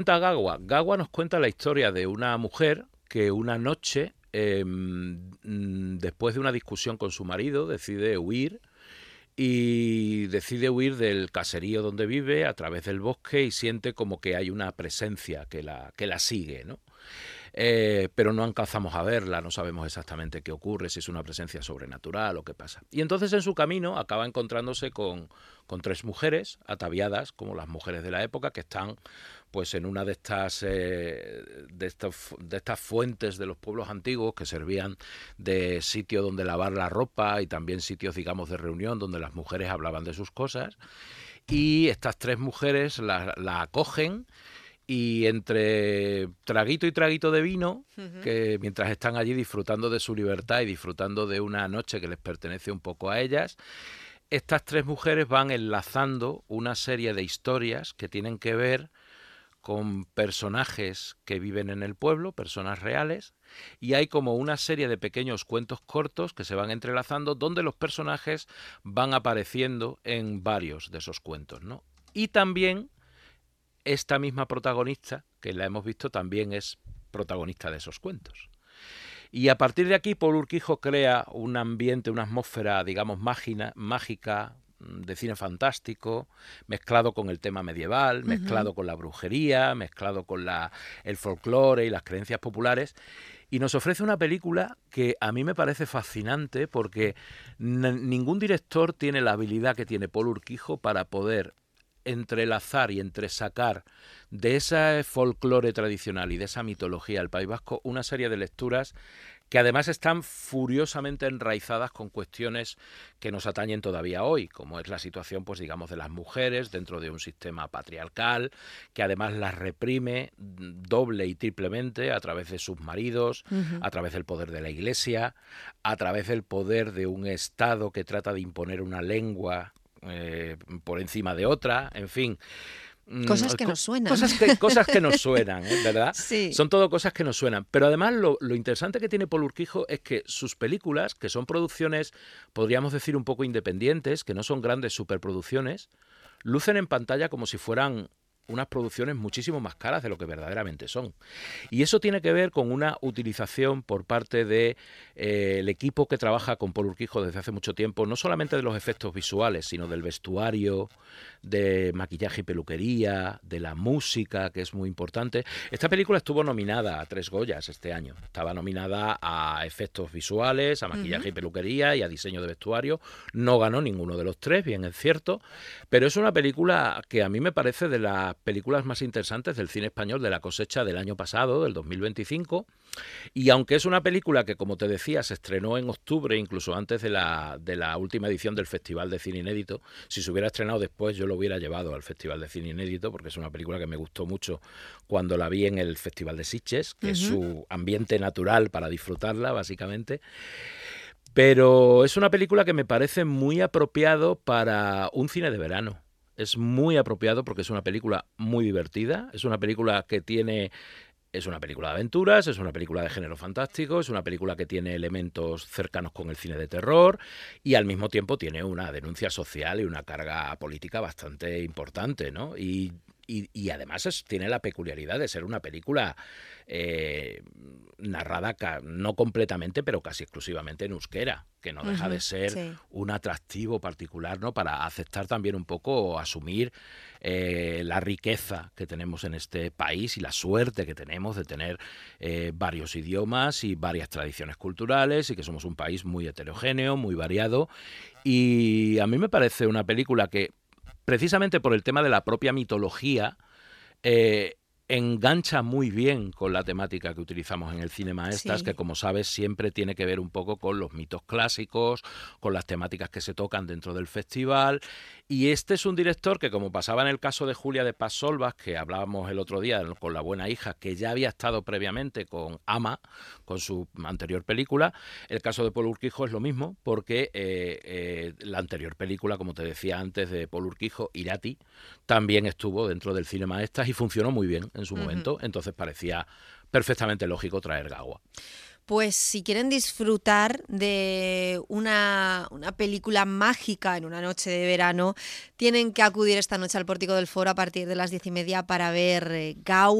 Gawa nos cuenta la historia de una mujer que una noche, después de una discusión con su marido, decide huir y decide huir del caserío donde vive a través del bosque y siente como que hay una presencia que la sigue, ¿no? Pero no alcanzamos a verla, no sabemos exactamente qué ocurre, si es una presencia sobrenatural o qué pasa. Y entonces en su camino acaba encontrándose con tres mujeres ataviadas como las mujeres de la época que están pues en una de estas fuentes de los pueblos antiguos que servían de sitio donde lavar la ropa y también sitios, digamos, de reunión donde las mujeres hablaban de sus cosas. Y estas tres mujeres la acogen y entre traguito y traguito de vino, que mientras están allí disfrutando de su libertad y disfrutando de una noche que les pertenece un poco a ellas, estas tres mujeres van enlazando una serie de historias que tienen que ver con personajes que viven en el pueblo, personas reales, y hay como una serie de pequeños cuentos cortos que se van entrelazando donde los personajes van apareciendo en varios de esos cuentos, ¿no? Y también esta misma protagonista, que la hemos visto, también es protagonista de esos cuentos. Y a partir de aquí, Paul Urquijo crea un ambiente, una atmósfera, digamos, mágica, de cine fantástico, mezclado con el tema medieval, mezclado con la brujería, mezclado con el folclore y las creencias populares. Y nos ofrece una película que a mí me parece fascinante porque ningún director tiene la habilidad que tiene Paul Urquijo para poder entrelazar y entresacar de ese folclore tradicional y de esa mitología del País Vasco una serie de lecturas que además están furiosamente enraizadas con cuestiones que nos atañen todavía hoy, como es la situación, pues digamos, de las mujeres dentro de un sistema patriarcal, que además las reprime doble y triplemente a través de sus maridos, a través del poder de la Iglesia, a través del poder de un Estado que trata de imponer una lengua por encima de otra, en fin. Cosas que nos suenan. Cosas que nos suenan, ¿verdad? Sí. Son todo cosas que nos suenan. Pero además lo interesante que tiene Paul Urquijo es que sus películas, que son producciones, podríamos decir, un poco independientes, que no son grandes superproducciones, lucen en pantalla como si fueran unas producciones muchísimo más caras de lo que verdaderamente son. Y eso tiene que ver con una utilización por parte de el equipo que trabaja con Paul Urquijo desde hace mucho tiempo, no solamente de los efectos visuales, sino del vestuario, de maquillaje y peluquería, de la música, que es muy importante. Esta película estuvo nominada a 3 Goyas este año. Estaba nominada a efectos visuales, a maquillaje y peluquería y a diseño de vestuario. No ganó ninguno de los tres, bien es cierto, pero es una película que a mí me parece de las películas más interesantes del cine español de la cosecha del año pasado, del 2025. Y aunque es una película que, como te decía, se estrenó en octubre, incluso antes de la última edición del Festival de Cine Inédito, si se hubiera estrenado después yo lo hubiera llevado al Festival de Cine Inédito, porque es una película que me gustó mucho cuando la vi en el Festival de Sitges, que es su ambiente natural para disfrutarla, básicamente. Pero es una película que me parece muy apropiado para un cine de verano. Es muy apropiado porque es una película muy divertida, es una película que tiene... Es una película de aventuras, es una película de género fantástico, es una película que tiene elementos cercanos con el cine de terror y al mismo tiempo tiene una denuncia social y una carga política bastante importante, ¿no? Y además tiene la peculiaridad de ser una película narrada no completamente, pero casi exclusivamente en euskera, que no deja de ser Sí. un atractivo particular, ¿no? Para aceptar también un poco o asumir la riqueza que tenemos en este país y la suerte que tenemos de tener varios idiomas y varias tradiciones culturales y que somos un país muy heterogéneo, muy variado. Y a mí me parece una película que, precisamente por el tema de la propia mitología, eh, engancha muy bien con la temática que utilizamos en el cine maestas, que Sí. como sabes siempre tiene que ver un poco con los mitos clásicos, con las temáticas que se tocan dentro del festival. Y este es un director que, como pasaba en el caso de Julia de Paz Solvas, que hablábamos el otro día con La buena hija, que ya había estado previamente con Ama, con su anterior película, el caso de Paul Urquijo es lo mismo, porque la anterior película, como te decía antes, de Paul Urquijo, Irati, también estuvo dentro del cine maestas y funcionó muy bien en su momento, entonces parecía perfectamente lógico traer Gawa. Pues si quieren disfrutar de una película mágica en una noche de verano, tienen que acudir esta noche al Pórtico del Foro a partir de las 10:30 para ver Gau.